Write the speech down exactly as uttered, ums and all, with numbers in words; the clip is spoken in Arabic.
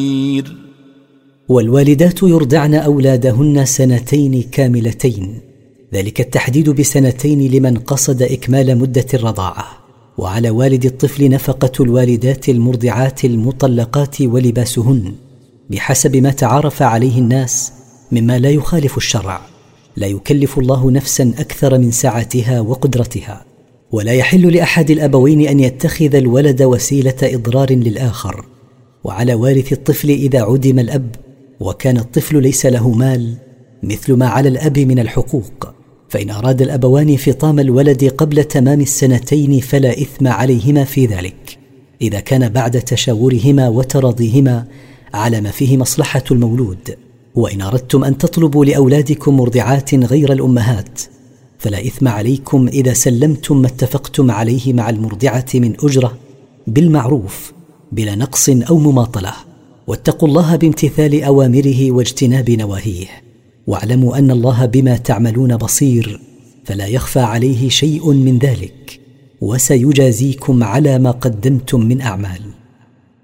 والوالدات يرضعن أولادهن سنتين كاملتين، ذلك التحديد بسنتين لمن قصد إكمال مدة الرضاعة. وعلى والد الطفل نفقة الوالدات المرضعات المطلقات ولباسهن بحسب ما تعارف عليه الناس مما لا يخالف الشرع. لا يكلف الله نفسا أكثر من سعتها وقدرتها، ولا يحل لأحد الأبوين أن يتخذ الولد وسيلة إضرار للآخر. وعلى وارث الطفل إذا عدم الأب وكان الطفل ليس له مال مثل ما على الأب من الحقوق، فإن أراد الأبوان فطام الولد قبل تمام السنتين فلا إثم عليهما في ذلك، إذا كان بعد تشاورهما وتراضيهما على ما فيه مصلحة المولود. وإن أردتم أن تطلبوا لأولادكم مرضعات غير الأمهات فلا إثم عليكم إذا سلمتم ما اتفقتم عليه مع المرضعة من أجرة بالمعروف بلا نقص أو مماطلة. واتقوا الله بامتثال أوامره واجتناب نواهيه، واعلموا أن الله بما تعملون بصير، فلا يخفى عليه شيء من ذلك، وسيجازيكم على ما قدمتم من أعمال.